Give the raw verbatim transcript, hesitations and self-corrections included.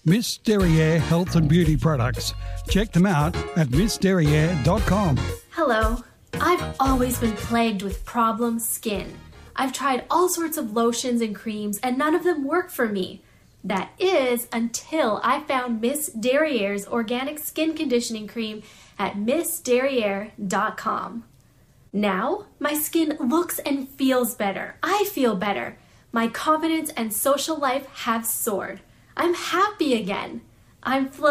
Miss Derriere Health and Beauty Products. Check them out at miss derriere dot com. Hello. I've always been plagued with problem skin. I've tried all sorts of lotions and creams and none of them work for me. That is until I found Miss Derriere's organic skin conditioning cream at miss derriere dot com. Now, my skin looks and feels better. I feel better. My confidence and social life have soared. I'm happy again. I'm floating.